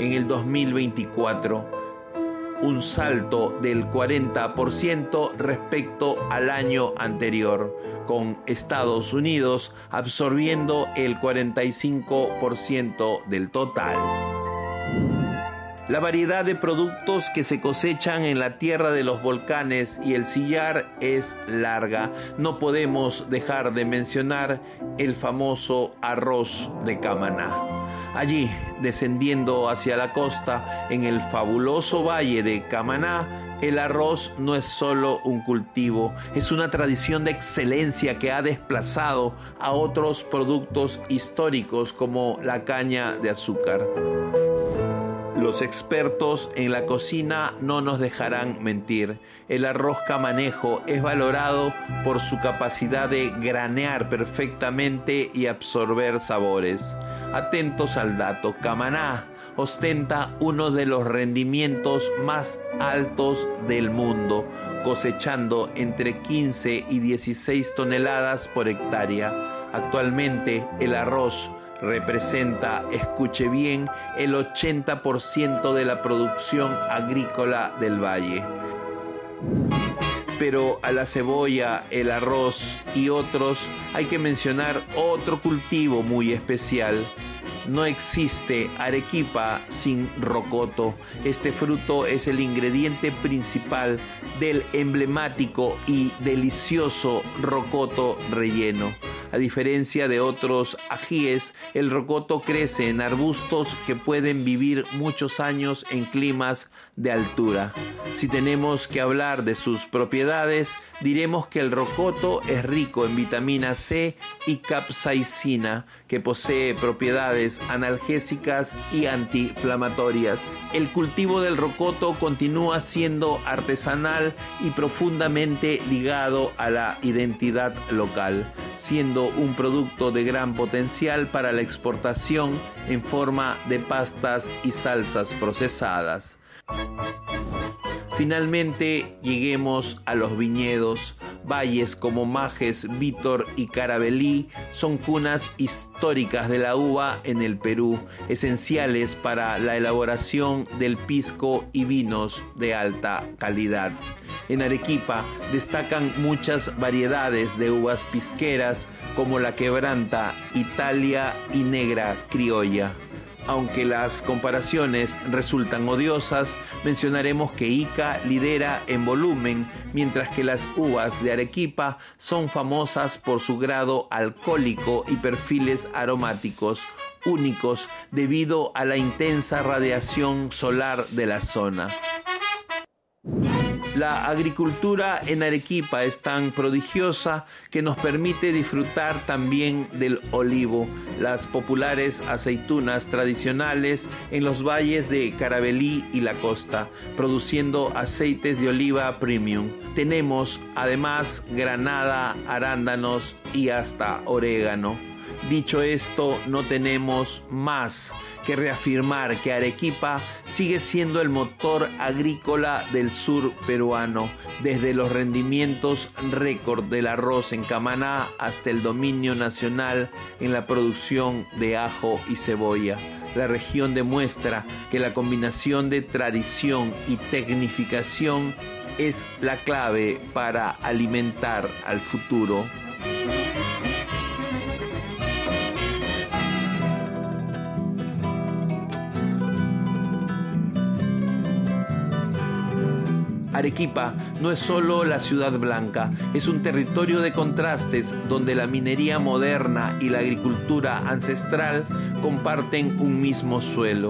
en el 2024, un salto del 40% respecto al año anterior, con Estados Unidos absorbiendo el 45% del total. La variedad de productos que se cosechan en la tierra de los volcanes y el sillar es larga. No podemos dejar de mencionar el famoso arroz de Camaná. Allí, descendiendo hacia la costa, en el fabuloso valle de Camaná, el arroz no es solo un cultivo, es una tradición de excelencia que ha desplazado a otros productos históricos como la caña de azúcar. Los expertos en la cocina no nos dejarán mentir. El arroz camanejo es valorado por su capacidad de granear perfectamente y absorber sabores. Atentos al dato, Camaná ostenta uno de los rendimientos más altos del mundo, cosechando entre 15 y 16 toneladas por hectárea. Actualmente, el arroz representa, escuche bien, el 80% de la producción agrícola del valle. Pero a la cebolla, el arroz y otros hay que mencionar otro cultivo muy especial. No existe arequipa sin rocoto. Este fruto es el ingrediente principal del emblemático y delicioso rocoto relleno. A diferencia de otros ajíes, el rocoto crece en arbustos que pueden vivir muchos años en climas de altura. Si tenemos que hablar de sus propiedades, diremos que el rocoto es rico en vitamina C y capsaicina, que posee propiedades analgésicas y antiinflamatorias. El cultivo del rocoto continúa siendo artesanal y profundamente ligado a la identidad local, siendo un producto de gran potencial para la exportación en forma de pastas y salsas procesadas. Finalmente lleguemos a los viñedos. Valles como Majes, Vítor y Caravelí son cunas históricas de la uva en el Perú, esenciales para la elaboración del pisco y vinos de alta calidad. En Arequipa destacan muchas variedades de uvas pisqueras como la Quebranta, Italia y Negra Criolla. Aunque las comparaciones resultan odiosas, mencionaremos que Ica lidera en volumen, mientras que las uvas de Arequipa son famosas por su grado alcohólico y perfiles aromáticos únicos debido a la intensa radiación solar de la zona. La agricultura en Arequipa es tan prodigiosa que nos permite disfrutar también del olivo, las populares aceitunas tradicionales en los valles de Caravelí y la costa, produciendo aceites de oliva premium. Tenemos además granada, arándanos y hasta orégano. Dicho esto, no tenemos más que reafirmar que Arequipa sigue siendo el motor agrícola del sur peruano, desde los rendimientos récord del arroz en Camaná hasta el dominio nacional en la producción de ajo y cebolla. La región demuestra que la combinación de tradición y tecnificación es la clave para alimentar al futuro. Arequipa no es solo la ciudad blanca, es un territorio de contrastes donde la minería moderna y la agricultura ancestral comparten un mismo suelo.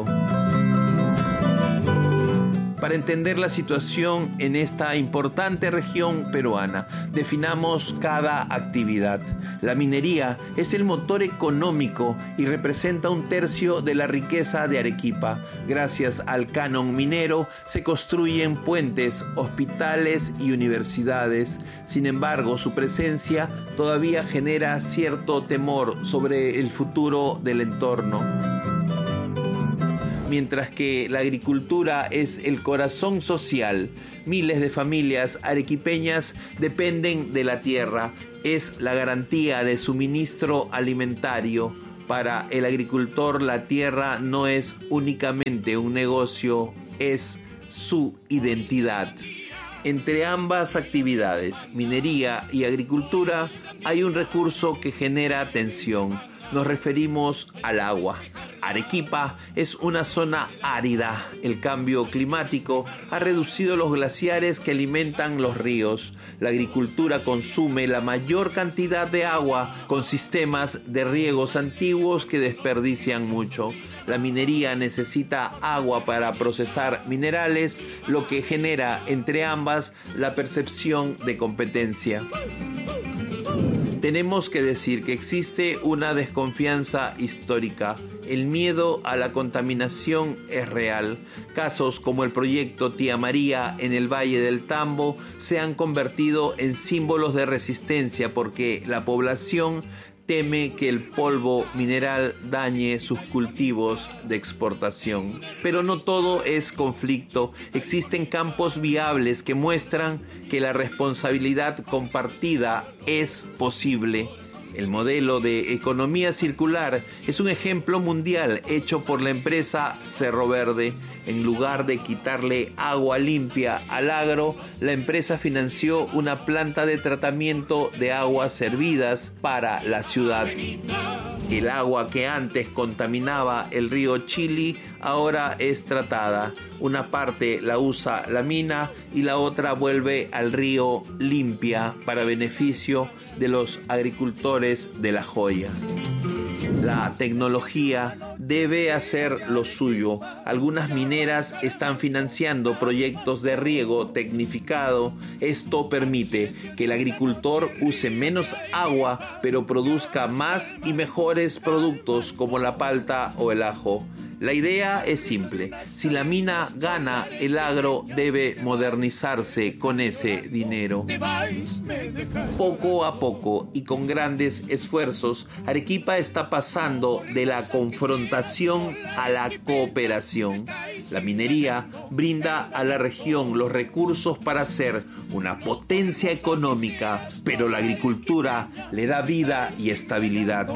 Para entender la situación en esta importante región peruana, definamos cada actividad. La minería es el motor económico y representa 1/3 de la riqueza de Arequipa. Gracias al canon minero se construyen puentes, hospitales y universidades. Sin embargo, su presencia todavía genera cierto temor sobre el futuro del entorno. Mientras que la agricultura es el corazón social, miles de familias arequipeñas dependen de la tierra. Es la garantía de suministro alimentario, Para el agricultor, la tierra no es únicamente un negocio, es su identidad. Entre ambas actividades, minería y agricultura, hay un recurso que genera tensión. Nos referimos al agua. Arequipa es una zona árida. El cambio climático ha reducido los glaciares que alimentan los ríos. La agricultura consume la mayor cantidad de agua con sistemas de riegos antiguos que desperdician mucho. La minería necesita agua para procesar minerales, lo que genera entre ambas la percepción de competencia. Tenemos que decir que existe una desconfianza histórica. El miedo a la contaminación es real. Casos como el proyecto Tía María en el Valle del Tambo se han convertido en símbolos de resistencia porque la población teme que el polvo mineral dañe sus cultivos de exportación. Pero no todo es conflicto. Existen campos viables que muestran que la responsabilidad compartida es posible. El modelo de economía circular es un ejemplo mundial hecho por la empresa Cerro Verde. En lugar de quitarle agua limpia al agro, la empresa financió una planta de tratamiento de aguas servidas para la ciudad. El agua que antes contaminaba el río Chili ahora es tratada. Una parte la usa la mina y la otra vuelve al río limpia para beneficio de los agricultores de La Joya. La tecnología debe hacer lo suyo. Algunas mineras están financiando proyectos de riego tecnificado. Esto permite que el agricultor use menos agua, pero produzca más y mejores productos como la palta o el ajo. La idea es simple. Si la mina gana, el agro debe modernizarse con ese dinero. Poco a poco y con grandes esfuerzos, Arequipa está pasando de la confrontación a la cooperación. La minería brinda a la región los recursos para ser una potencia económica, pero la agricultura le da vida y estabilidad.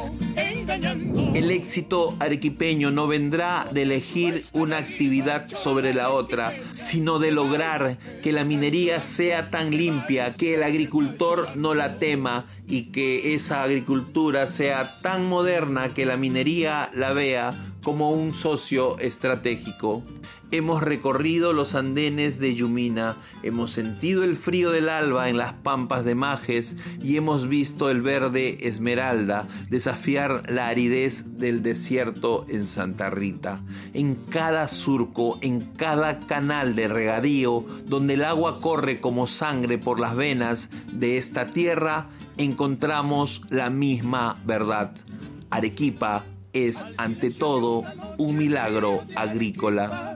El éxito arequipeño no vendrá de elegir una actividad sobre la otra, sino de lograr que la minería sea tan limpia que el agricultor no la tema y que esa agricultura sea tan moderna que la minería la vea como un socio estratégico. Hemos recorrido los andenes de Yumina, hemos sentido el frío del alba en las pampas de Majes y hemos visto el verde esmeralda desafiar la aridez del desierto en Santa Rita. En cada surco, en cada canal de regadío, donde el agua corre como sangre por las venas de esta tierra, encontramos la misma verdad. Arequipa es, ante todo, un milagro agrícola.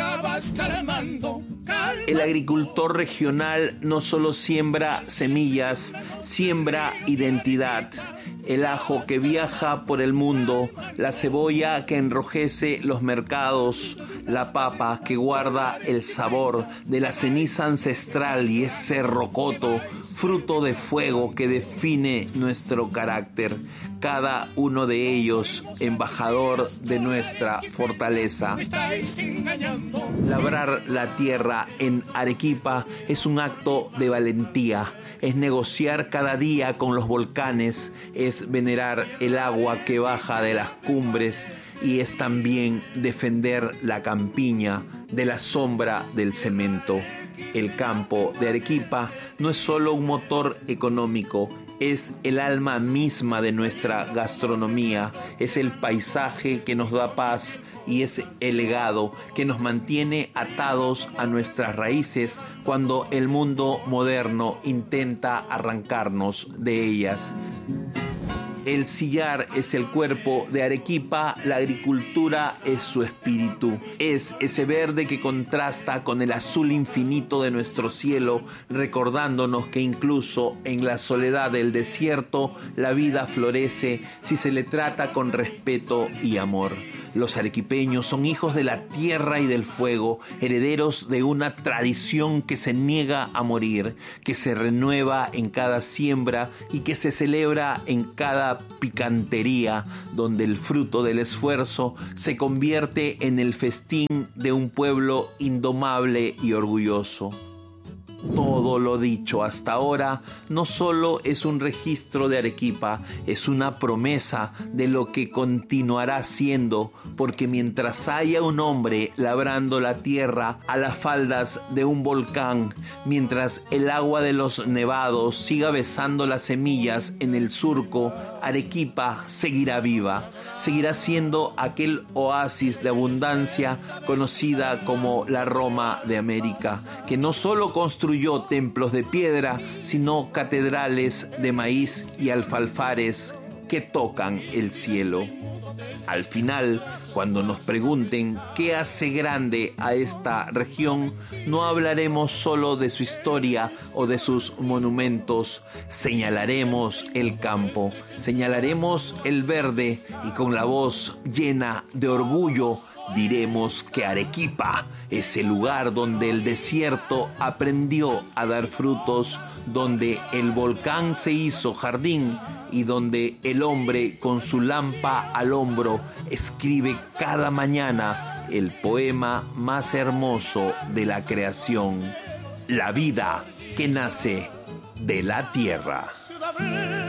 El agricultor regional no solo siembra semillas, siembra identidad. El ajo que viaja por el mundo, la cebolla que enrojece los mercados, la papa que guarda el sabor de la ceniza ancestral y ese rocoto, fruto de fuego que define nuestro carácter. Cada uno de ellos, embajador de nuestra fortaleza. Labrar la tierra en Arequipa es un acto de valentía. Es negociar cada día con los volcanes, es venerar el agua que baja de las cumbres y es también defender la campiña de la sombra del cemento. El campo de Arequipa no es solo un motor económico, es el alma misma de nuestra gastronomía, es el paisaje que nos da paz y es el legado que nos mantiene atados a nuestras raíces cuando el mundo moderno intenta arrancarnos de ellas. El sillar es el cuerpo de Arequipa, la agricultura es su espíritu. Es ese verde que contrasta con el azul infinito de nuestro cielo, recordándonos que incluso en la soledad del desierto, la vida florece si se le trata con respeto y amor. Los arequipeños son hijos de la tierra y del fuego, herederos de una tradición que se niega a morir, que se renueva en cada siembra y que se celebra en cada picantería, donde el fruto del esfuerzo se convierte en el festín de un pueblo indomable y orgulloso. Todo lo dicho hasta ahora no solo es un registro de Arequipa, es una promesa de lo que continuará siendo, porque mientras haya un hombre labrando la tierra a las faldas de un volcán, mientras el agua de los nevados siga besando las semillas en el surco, Arequipa seguirá viva, seguirá siendo aquel oasis de abundancia conocida como la Roma de América, que no solo construyó templos de piedra, sino catedrales de maíz y alfalfares que tocan el cielo. Al final, cuando nos pregunten qué hace grande a esta región, no hablaremos solo de su historia o de sus monumentos, señalaremos el campo, señalaremos el verde y con la voz llena de orgullo diremos que Arequipa es el lugar donde el desierto aprendió a dar frutos, donde el volcán se hizo jardín y donde el hombre con su lampa al hombro escribe cada mañana el poema más hermoso de la creación, la vida que nace de la tierra.